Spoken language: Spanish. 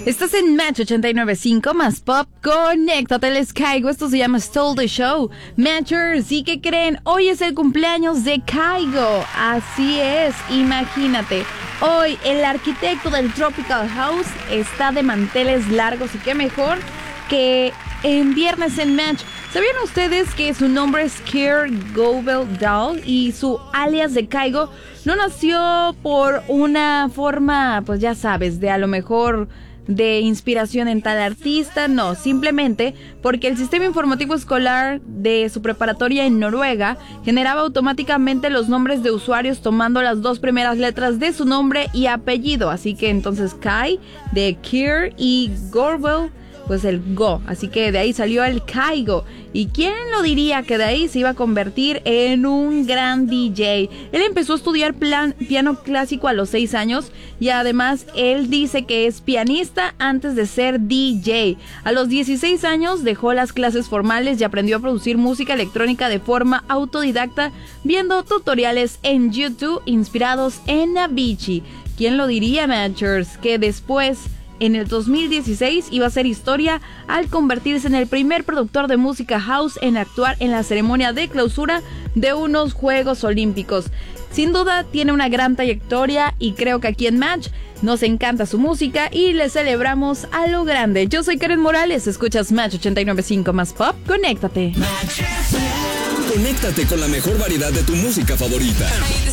Estás en Match 89.5 más pop. Conéctate, les caigo. Esto se llama Stole the Show. Matchers, ¿y qué creen? Hoy es el cumpleaños de Kygo. Así es, imagínate. Hoy el arquitecto del Tropical House está de manteles largos y qué mejor que en Viernes en Match. ¿Sabían ustedes que su nombre es Keir Goebel-Dahl y su alias de Kygo no nació por una forma, pues ya sabes, de a lo mejor de inspiración en tal artista? No, simplemente porque el sistema informativo escolar de su preparatoria en Noruega generaba automáticamente los nombres de usuarios tomando las dos primeras letras de su nombre y apellido. Así que entonces Kai de Keir y Goebel, pues el Go, así que de ahí salió el Kygo. ¿Y quién lo diría que de ahí se iba a convertir en un gran DJ? Él empezó a estudiar piano clásico a los 6 años y además él dice que es pianista antes de ser DJ. A los 16 años dejó las clases formales y aprendió a producir música electrónica de forma autodidacta, viendo tutoriales en YouTube inspirados en Avicii. ¿Quién lo diría, Matchers? Que después, en el 2016, iba a hacer historia al convertirse en el primer productor de música house en actuar en la ceremonia de clausura de unos Juegos Olímpicos. Sin duda tiene una gran trayectoria y creo que aquí en Match nos encanta su música y le celebramos a lo grande. Yo soy Karen Morales, escuchas Match 89.5 más pop, conéctate. Conéctate con la mejor variedad de tu música favorita.